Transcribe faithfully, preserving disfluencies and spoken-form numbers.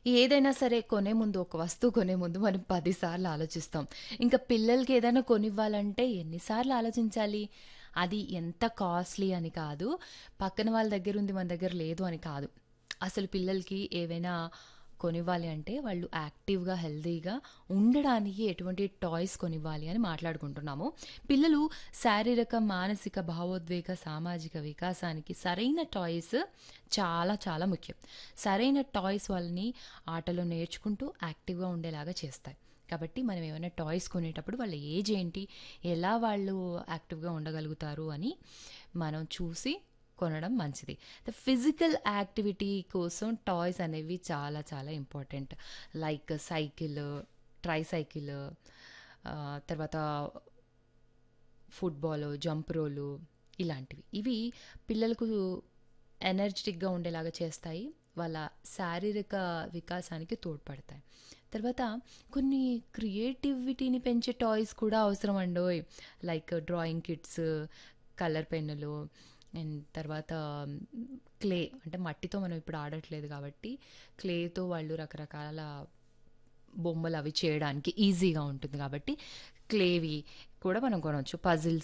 ఏదైనా సరే కొనే ముందు ఒక వస్తువు కొనే ముందు మనం పది సార్లు ఆలోచిస్తాం. ఇంకా పిల్లలకి ఏదైనా కొనివ్వాలంటే ఎన్ని సార్లు ఆలోచించాలి? అది ఎంత కాస్ట్‌లీ అని కాదు. పక్కన వాళ్ళ దగ్గరుంది మన దగ్గర లేదు అని కాదు. అసలు పిల్లలకి ఏవైనా కొనివ్వాలి అంటే వాళ్ళు యాక్టివ్‌గా, హెల్తీగా ఉండడానికి ఎటువంటి టాయ్స్ కొనివ్వాలి అని మాట్లాడుకుంటున్నాము. పిల్లలు శారీరక, మానసిక, భావోద్వేగ, సామాజిక వికాసానికి సరైన టాయ్స్ చాలా చాలా ముఖ్యం. సరైన టాయ్స్ వాళ్ళని ఆటలో నేర్చుకుంటూ యాక్టివ్‌గా ఉండేలాగా చేస్తాయి. కాబట్టి మనం ఏమైనా టాయ్స్ కొనేటప్పుడు వాళ్ళ ఏజ్ ఏంటి? ఎలా వాళ్ళు యాక్టివ్‌గా ఉండగలుగుతారు అని మనం చూసి కొనడం మంచిది. ద ఫిజికల్ యాక్టివిటీ కోసం టాయ్స్ అనేవి చాలా చాలా important. Like cycle, try cycle, ఆహ్, తర్వాత ఫుట్‌బాలు, జంప్ రోలు ఇలాంటివి. ఇవి పిల్లలకు ఎనర్జిటిక్‌గా ఉండేలాగా చేస్తాయి. వాళ్ళ శారీరక వికాసానికి తోడ్పడతాయి. తర్వాత కొన్ని క్రియేటివిటీని పెంచే టాయ్స్ కూడా అవసరమండోయ్. లైక్ డ్రాయింగ్ కిట్స్, కలర్ పెన్నులు అండ్ తర్వాత క్లే అంటే మట్టితో మనం ఇప్పుడు ఆడట్లేదు కాబట్టి క్లేతో వాళ్ళు రకరకాల బొమ్మలు అవి చేయడానికి ఈజీగా ఉంటుంది కాబట్టి క్లేవి కూడా మనం కొనవచ్చు. పజిల్స్